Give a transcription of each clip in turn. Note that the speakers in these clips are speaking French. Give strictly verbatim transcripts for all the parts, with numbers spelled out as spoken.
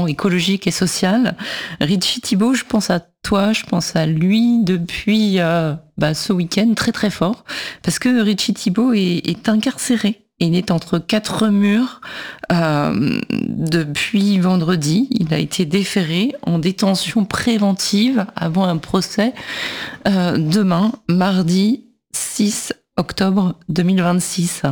plan écologique et social. Richie Thibault, je pense à toi, je pense à lui depuis euh, bah, ce week-end très très fort, parce que Richie Thibault est, est incarcéré. Il est entre quatre murs euh, depuis vendredi. Il a été déféré en détention préventive avant un procès euh, demain, mardi six octobre deux mille vingt-six.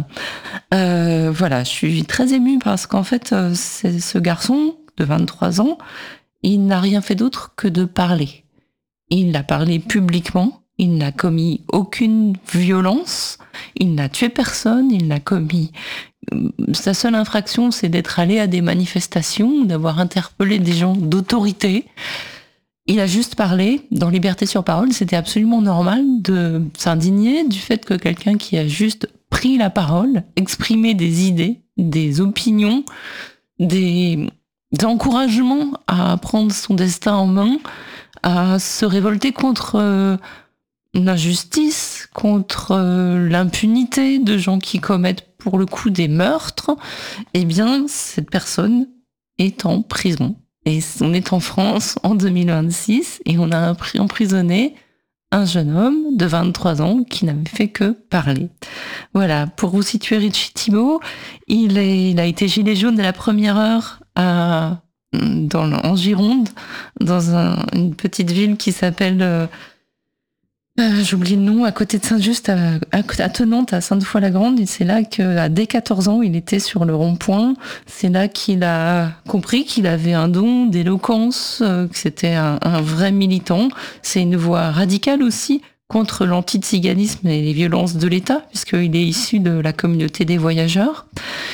Euh, voilà, je suis très émue parce qu'en fait, c'est ce garçon de vingt-trois ans, il n'a rien fait d'autre que de parler. Il a parlé publiquement. Il n'a commis aucune violence, il n'a tué personne, il n'a commis... Sa seule infraction, c'est d'être allé à des manifestations, d'avoir interpellé des gens d'autorité. Il a juste parlé, dans Liberté sur parole, c'était absolument normal de s'indigner du fait que quelqu'un qui a juste pris la parole, exprimé des idées, des opinions, des, des encouragements à prendre son destin en main, à se révolter contre... Euh, l'injustice, contre euh, l'impunité de gens qui commettent pour le coup des meurtres, eh bien, cette personne est en prison. Et on est en France en deux mille vingt-six et on a emprisonné un jeune homme de vingt-trois ans qui n'avait fait que parler. Voilà, pour vous situer Richie Thibault, il, est, il a été gilet jaune dès la première heure à, dans, en Gironde, dans un, une petite ville qui s'appelle... Euh, Euh, J'oublie le nom, à côté de Saint-Just, à, à, à Thenante, à Sainte-Foy-la-Grande. Et c'est là que, dès quatorze ans, il était sur le rond-point. C'est là qu'il a compris qu'il avait un don d'éloquence, euh, que c'était un, un vrai militant. C'est une voix radicale aussi contre l'antiziganisme et les violences de l'État, puisqu'il est issu de la communauté des voyageurs.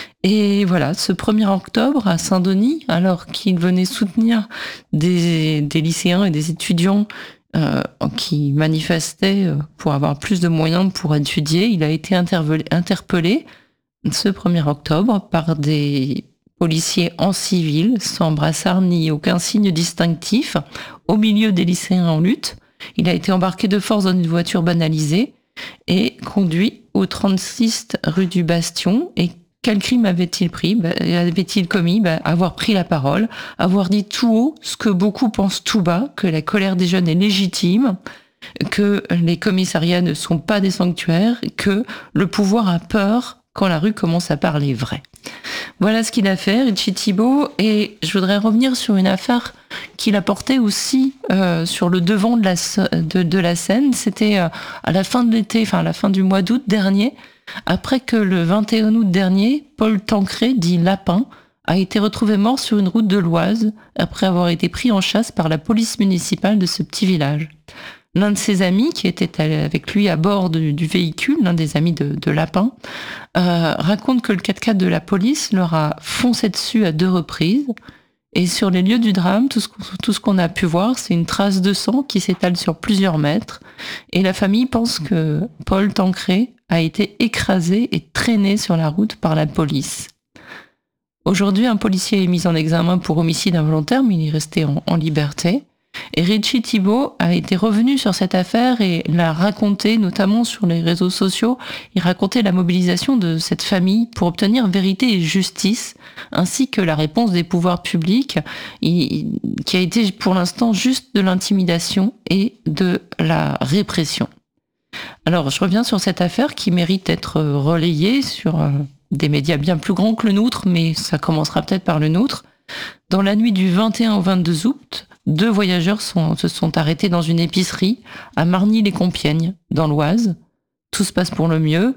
Et voilà, ce premier octobre, à Saint-Denis, alors qu'il venait soutenir des, des lycéens et des étudiants Euh, qui manifestait pour avoir plus de moyens pour étudier. Il a été interpellé ce premier octobre par des policiers en civil, sans brassard ni aucun signe distinctif, au milieu des lycéens en lutte. Il a été embarqué de force dans une voiture banalisée et conduit au trente-six rue du Bastion. Et quel crime avait-il pris, bah, avait-il commis bah, Avoir pris la parole, avoir dit tout haut ce que beaucoup pensent tout bas, que la colère des jeunes est légitime, que les commissariats ne sont pas des sanctuaires, que le pouvoir a peur quand la rue commence à parler vrai. Voilà ce qu'il a fait, Richie Thibault, et je voudrais revenir sur une affaire qu'il a portée aussi euh, sur le devant de la, de, de la scène. C'était euh, à la fin de l'été, enfin à la fin du mois d'août dernier, après que le vingt et un août dernier, Paul Tancré, dit Lapin, a été retrouvé mort sur une route de l'Oise après avoir été pris en chasse par la police municipale de ce petit village. L'un de ses amis, qui était avec lui à bord du, du véhicule, l'un des amis de, de Lapin, euh, raconte que le quatre-quatre de la police leur a foncé dessus à deux reprises. Et sur les lieux du drame, tout ce, tout ce qu'on a pu voir, c'est une trace de sang qui s'étale sur plusieurs mètres. Et la famille pense que Paul Tancré a été écrasé et traîné sur la route par la police. Aujourd'hui, un policier est mis en examen pour homicide involontaire, mais il est resté en, en liberté. Et Richie Thibault a été revenu sur cette affaire et l'a raconté, notamment sur les réseaux sociaux. Il racontait la mobilisation de cette famille pour obtenir vérité et justice, ainsi que la réponse des pouvoirs publics, qui a été pour l'instant juste de l'intimidation et de la répression. Alors, je reviens sur cette affaire qui mérite d'être relayée sur des médias bien plus grands que le nôtre, mais ça commencera peut-être par le nôtre. Dans la nuit du vingt et un au vingt-deux août, deux voyageurs sont, se sont arrêtés dans une épicerie à Marny-les-Compiègnes, dans l'Oise. Tout se passe pour le mieux.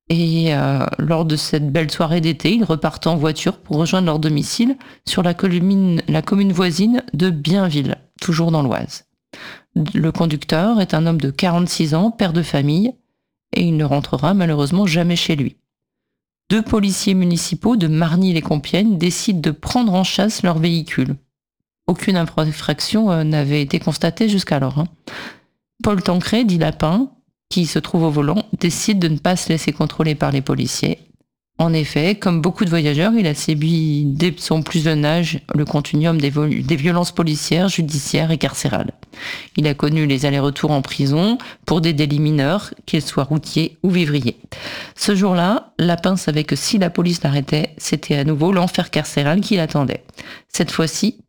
Et euh, lors de cette belle soirée d'été, ils repartent en voiture pour rejoindre leur domicile sur la commune, la commune voisine de Bienville, toujours dans l'Oise. Le conducteur est un homme de quarante-six ans, père de famille, et il ne rentrera malheureusement jamais chez lui. Deux policiers municipaux de Marny-les-Compiègnes décident de prendre en chasse leur véhicule. Aucune infraction euh, n'avait été constatée jusqu'alors. Hein. Paul Tancré, dit Lapin, qui se trouve au volant, décide de ne pas se laisser contrôler par les policiers. En effet, comme beaucoup de voyageurs, il a subi dès son plus jeune âge le continuum des, vol- des violences policières, judiciaires et carcérales. Il a connu les allers-retours en prison pour des délits mineurs, qu'ils soient routiers ou vivriers. Ce jour-là, Lapin savait que si la police l'arrêtait, c'était à nouveau l'enfer carcéral qui l'attendait. Cette fois-ci,